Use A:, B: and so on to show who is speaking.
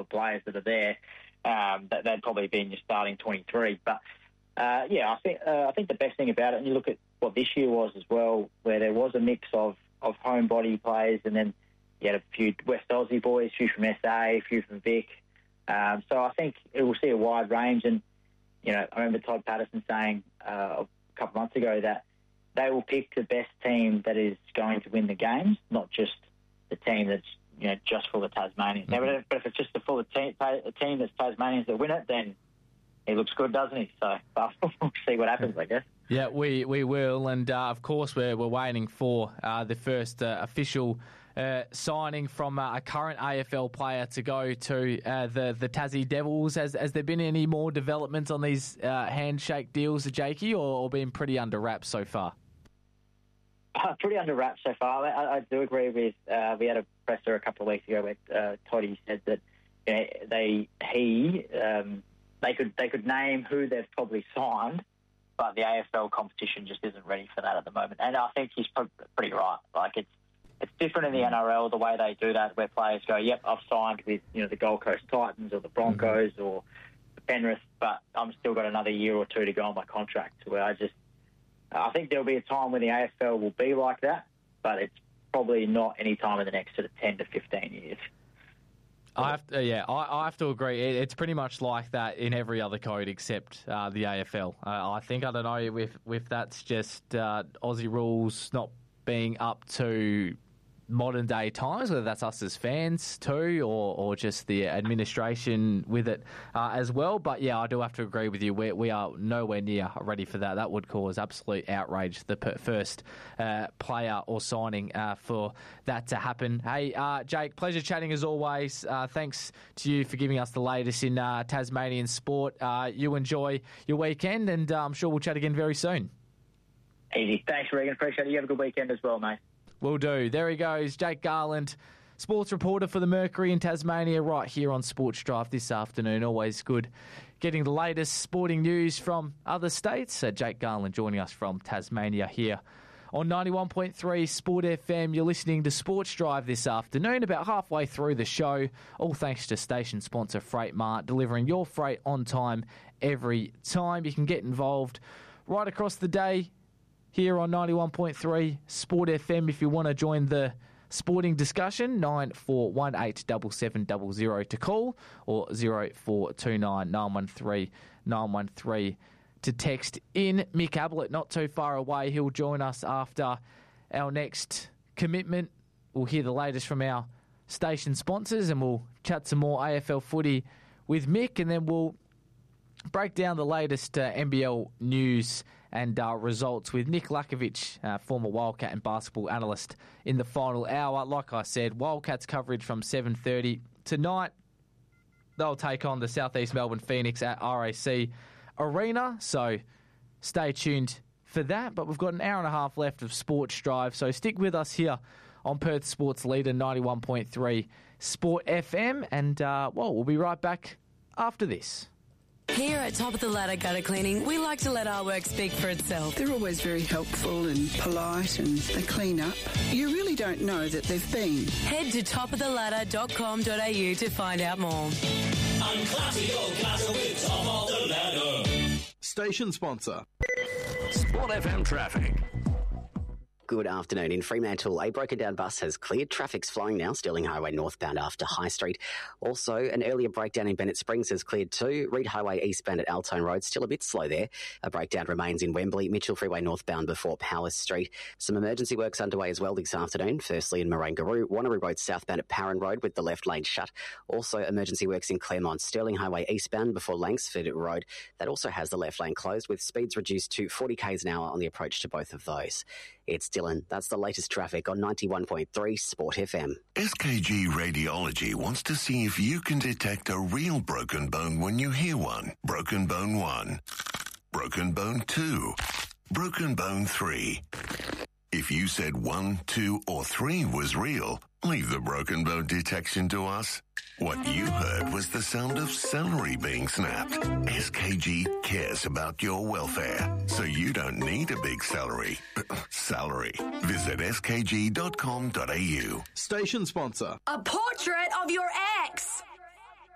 A: players that are there, that they'd probably be in your starting 23. But I think the best thing about it, and you look at what this year was as well, where there was a mix of homebody players, and then you had a few West Aussie boys, a few from SA, a few from Vic. So I think it will see a wide range. And I remember Todd Patterson saying a couple of months ago that they will pick the best team that is going to win the games, not just the team that's just full of Tasmanians. Mm-hmm. But if it's just a team that's Tasmanians that win it, then he looks good, doesn't he? So we'll see what happens, I guess.
B: Yeah, we will, and of course we're waiting for the first official signing from a current AFL player to go to the Tassie Devils. Has there been any more developments on these handshake deals, Jakey, or been pretty under wraps so far?
A: Pretty under wraps so far. I do agree with. We had a presser a couple of weeks ago where Toddy said that they could name who they've probably signed, but the AFL competition just isn't ready for that at the moment. And I think he's pretty right. Like it's different in the NRL, the way they do that, where players go, yep, I've signed with the Gold Coast Titans or the Broncos or the Penrith, but I'm still got another year or two to go on my contract. Where I think there'll be a time when the AFL will be like that, but it's probably not any time in the next sort of 10 to 15 years.
B: I have to agree. It's pretty much like that in every other code except the AFL. I don't know if that's just Aussie rules not being up to modern day times, whether that's us as fans too, or just the administration with it as well. But yeah, I do have to agree with you. We are nowhere near ready for that. That would cause absolute outrage, the first player or signing for that to happen. Hey, Jake, pleasure chatting as always. Thanks to you for giving us the latest in Tasmanian sport. You enjoy your weekend, and I'm sure we'll chat again very soon.
A: Easy. Thanks, Regan. Appreciate it. You have a good weekend as well, mate.
B: Will do. There he goes, Jake Garland, sports reporter for the Mercury in Tasmania, right here on Sports Drive this afternoon. Always good getting the latest sporting news from other states. Jake Garland joining us from Tasmania here on 91.3 Sport FM. You're listening to Sports Drive this afternoon, about halfway through the show, all thanks to station sponsor Freight Mart, delivering your freight on time every time. You can get involved right across the day here on 91.3 Sport FM if you want to join the sporting discussion. 94187700 to call, or 0429 913 913 to text in. Mick Ablett not too far away. He'll join us after our next commitment. We'll hear the latest from our station sponsors, and we'll chat some more AFL footy with Mick, and then we'll break down the latest NBL news and results with Nick Lakovic, former Wildcat and basketball analyst, in the final hour. Like I said, Wildcats coverage from 7:30 tonight. They'll take on the South East Melbourne Phoenix at RAC Arena, so stay tuned for that. But we've got an hour and a half left of Sports Drive, so stick with us here on Perth Sports Leader 91.3 Sport FM, and we'll be right back after this.
C: Here at Top of the Ladder Gutter Cleaning, we like to let our work speak for itself.
D: They're always very helpful and polite, and they clean up. You really don't know that they've been.
C: Head to topoftheladder.com.au to find out more.
E: Unclatter your gutter with Top of the Ladder.
F: Station sponsor.
E: Sport FM traffic.
G: Good afternoon. In Fremantle, a broken down bus has cleared. Traffic's flowing now, Stirling Highway northbound after High Street. Also, an earlier breakdown in Bennett Springs has cleared too. Reid Highway eastbound at Altone Road, still a bit slow there. A breakdown remains in Wembley. Mitchell Freeway northbound before Powers Street. Some emergency works underway as well this afternoon. Firstly in Marangaroo, Wanneroo Road southbound at Parran Road with the left lane shut. Also emergency works in Claremont, Stirling Highway eastbound before Langsford Road. That also has the left lane closed with speeds reduced to 40 k's an hour on the approach to both of those. It's Dylan. That's the latest traffic on 91.3 Sport FM.
H: SKG Radiology wants to see if you can detect a real broken bone when you hear one. Broken bone 1. Broken bone 2. Broken bone 3. If you said 1, 2 or 3 was real, leave the broken bone detection to us. What you heard was the sound of celery being snapped. SKG cares about your welfare, so you don't need a big salary. Visit skg.com.au.
F: Station sponsor.
C: A portrait of your ex.